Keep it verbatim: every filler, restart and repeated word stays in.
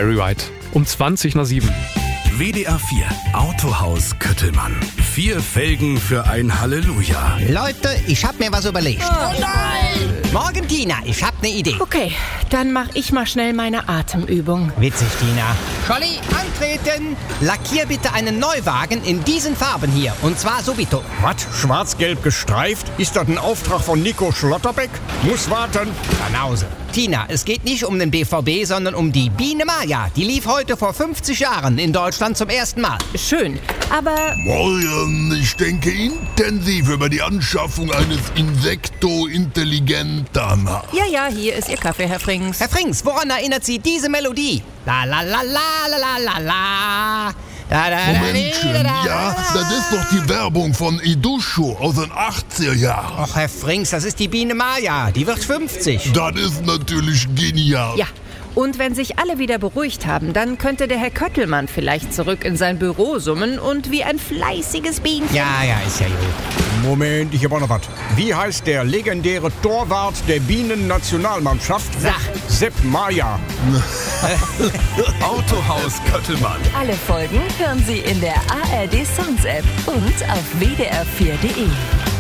Barry White. Um zwanzig nach sieben. W D R vier Autohaus Köttelmann. Vier Felgen für ein Halleluja. Leute, ich hab mir was überlegt. Oh nein! Morgen, Tina, ich hab ne Idee. Okay, dann mach ich mal schnell meine Atemübung. Witzig, Tina. Scholli, antreten! Lackier bitte einen Neuwagen in diesen Farben hier. Und zwar subito. Was? Schwarz-gelb gestreift? Ist das ein Auftrag von Nico Schlotterbeck? Muss warten. Banause. Tina, es geht nicht um den B V B, sondern um die Biene Maya. Die lief heute vor fünfzig Jahren in Deutschland zum ersten Mal. Schön, aber Morgen, ich denke intensiv über die Anschaffung eines Insekto-Intelligenten. ja, ja, hier ist Ihr Kaffee, Herr Frings. Herr Frings, woran erinnert Sie diese Melodie? La la la la la la la la. Da, da, Momentchen, da, da, ja, das ist doch die Werbung von Idusho aus den achtziger Jahren. Och, Herr Frings, das ist die Biene Maya. Die wird fünfzig. Das ist natürlich genial. Ja, und wenn sich alle wieder beruhigt haben, dann könnte der Herr Köttelmann vielleicht zurück in sein Büro summen und wie ein fleißiges Bienchen. Ja, ja, ist ja gut. Moment, ich hab auch noch was. Wie heißt der legendäre Torwart der Bienen-Nationalmannschaft? Sag. Sepp Maya. Autohaus Köttelmann. Alle Folgen hören Sie in der A R D Songs App und auf w d r vier punkt d e.